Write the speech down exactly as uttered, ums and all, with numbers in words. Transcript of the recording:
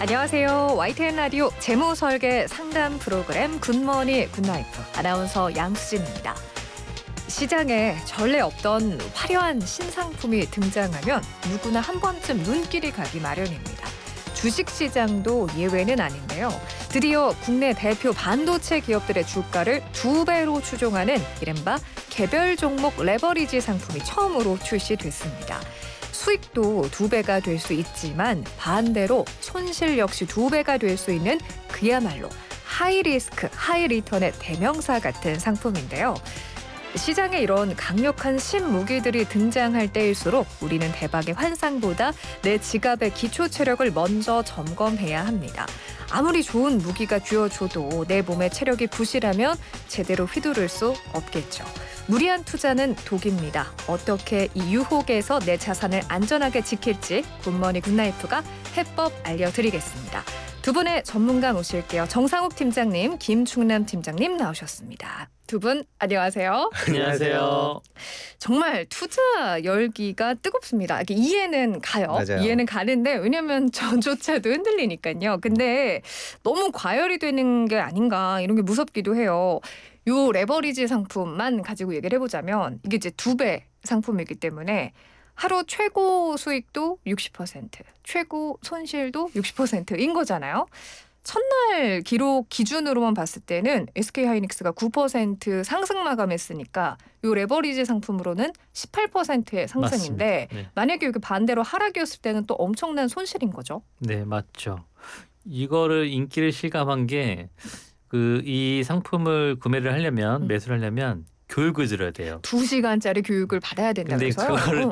안녕하세요. 와이티엔 라디오 재무설계 상담 프로그램 굿모닝 굿나이프 아나운서 양수진입니다. 시장에 전례 없던 화려한 신상품이 등장하면 누구나 한 번쯤 눈길이 가기 마련입니다. 주식시장도 예외는 아닌데요. 드디어 국내 대표 반도체 기업들의 주가를 두 배로 추종하는 이른바 개별 종목 레버리지 상품이 처음으로 출시됐습니다. 수익도 두 배가 될 수 있지만 반대로 손실 역시 두 배가 될 수 있는 그야말로 하이리스크, 하이리턴의 대명사 같은 상품인데요. 시장에 이런 강력한 신무기들이 등장할 때일수록 우리는 대박의 환상보다 내 지갑의 기초 체력을 먼저 점검해야 합니다. 아무리 좋은 무기가 쥐어줘도 내 몸의 체력이 부실하면 제대로 휘두를 수 없겠죠. 무리한 투자는 독입니다. 어떻게 이 유혹에서 내 자산을 안전하게 지킬지 굿모닝 굿나이프가 해법 알려드리겠습니다. 두 분의 전문가 모실게요. 정상욱 팀장님, 김충남 팀장님 나오셨습니다. 두 분 안녕하세요. 안녕하세요. 정말 투자 열기가 뜨겁습니다. 이렇게 이해는 가요. 맞아요. 이해는 가는데 왜냐하면 저조차도 흔들리니까요. 근데 너무 과열이 되는 게 아닌가 이런 게 무섭기도 해요. 요 레버리지 상품만 가지고 얘기를 해보자면 이게 이제 두 배 상품이기 때문에 하루 최고 수익도 육십 퍼센트, 최고 손실도 육십 퍼센트인 거잖아요. 첫날 기록 기준으로만 봤을 때는 에스케이하이닉스가 구 퍼센트 상승 마감했으니까 요 레버리지 상품으로는 십팔 퍼센트의 상승인데 네. 만약에 여기 반대로 하락이었을 때는 또 엄청난 손실인 거죠. 네, 맞죠. 이거를 인기를 실감한 게 그 이 상품을 구매를 하려면 음. 매수를 하려면 교육을 들어야 돼요. 두 시간짜리 교육을 받아야 근데 된다면서요? 그거를